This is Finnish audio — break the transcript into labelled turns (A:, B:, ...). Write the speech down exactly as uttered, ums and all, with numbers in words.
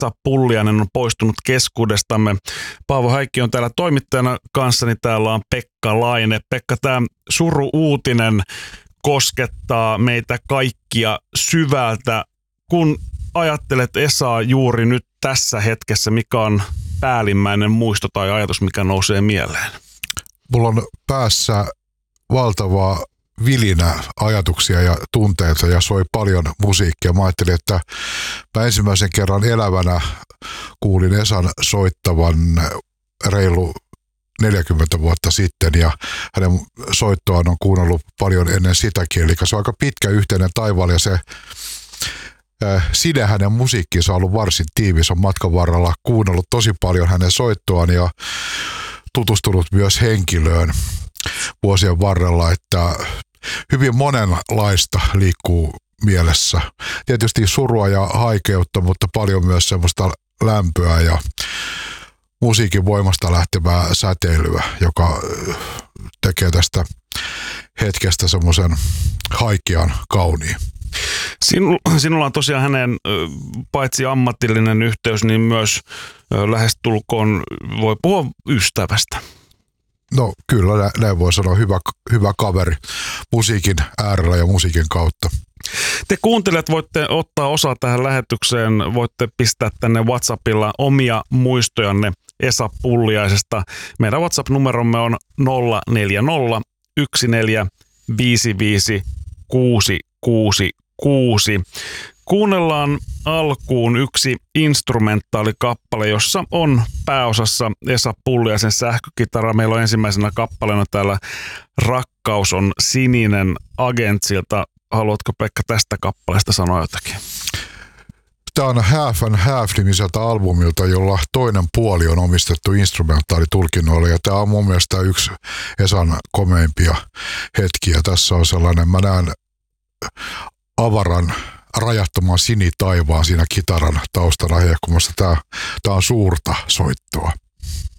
A: Esa Pulliainen on poistunut keskuudestamme. Paavo Häikki on täällä toimittajana kanssani. Täällä on Pekka Laine. Pekka, tämä suru-uutinen koskettaa meitä kaikkia syvältä. Kun ajattelet Esaa juuri nyt tässä hetkessä, mikä on päällimmäinen muisto tai ajatus, mikä nousee mieleen?
B: Mulla on päässä valtavaa vilinä ajatuksia ja tunteita ja soi paljon musiikkia. Mä ajattelin, että mä ensimmäisen kerran elävänä kuulin Esan soittavan reilu neljäkymmentä vuotta sitten ja hänen soittoaan on kuunnellut paljon ennen sitäkin. Eli se on aika pitkä yhteinen taivaal ja se äh, side hänen musiikkiinsa on ollut varsin tiivis. On matkan varrella kuunnellut tosi paljon hänen soittoaan ja tutustunut myös henkilöön vuosien varrella, että hyvin monenlaista liikkuu mielessä. Tietysti surua ja haikeutta, mutta paljon myös semmoista lämpöä ja musiikin voimasta lähtevää säteilyä, joka tekee tästä hetkestä semmoisen haikean kauniin.
A: Sinu, sinulla on tosiaan hänen paitsi ammatillinen yhteys, niin myös lähestulkoon voi puhua ystävästä.
B: No kyllä, näin voi sanoa, hyvä, hyvä kaveri musiikin äärellä ja musiikin kautta.
A: Te kuuntelijat voitte ottaa osaa tähän lähetykseen, voitte pistää tänne WhatsAppilla omia muistojanne Esa Pulliaisesta. Meidän WhatsApp-numeromme on nolla neljä nolla yksi neljä viisi viisi kuusi kuusi kuusi. Kuunnellaan alkuun yksi instrumentaalikappale, jossa on pääosassa Esa Pulliaisen sähkökitara. Meillä on ensimmäisenä kappaleena täällä Rakkaus on sininen Agentsilta. Haluatko, Pekka, tästä kappaleesta sanoa jotakin?
B: Tämä on Half and Half-nimiseltä albumilta, jolla toinen puoli on omistettu instrumentaalitulkinnoille. Ja tämä on mun mielestä yksi Esan komeimpia hetkiä. Tässä on sellainen, mä näen avaran rajattoman sinitaivaan siinä kitaran taustana hehkumassa. Tämä, tämä on suurta soittoa.